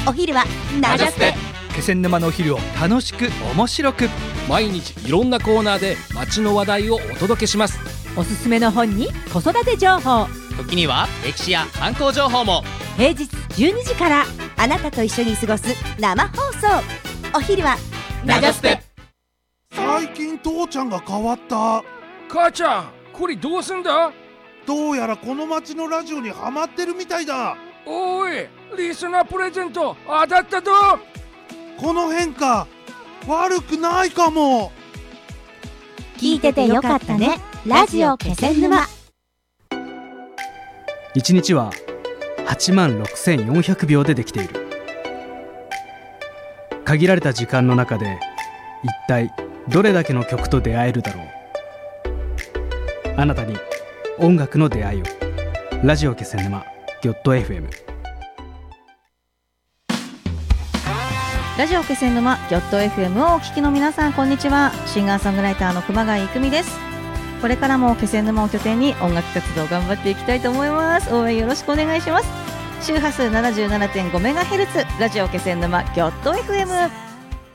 お昼はナジャステ。 気仙沼のお昼を楽しく面白く、 毎日いろんなコーナーで街の話題をお届けします。 おすすめの本に子育て情報、 時には歴史や観光情報も。 平日12時からあなたと一緒に過ごす生放送。お昼はナジャステ。 最近父ちゃんが変わった。 母ちゃん、これどうすんだ？ どうやらこの町のラジオにハマってるみたいだ。 おい、リスナープレゼント当たったぞ。 この変化悪くないかも。 聞いててよかったね、ラジオ気仙沼。 1日は86,400秒でできている。限られた時間の中で一体どれだけの曲と出会えるだろう。あなたに音楽の出会いを。ラジオ気仙沼ギョット FM。 ラジオ気仙沼ギョット FM をお聞きの皆さん、こんにちは。シンガーソングライターの熊谷育美です。これからも気仙沼を拠点に音楽活動を頑張っていきたいと思います。応援よろしくお願いします。周波数 77.5MHz ラジオ気仙沼ギョット FM。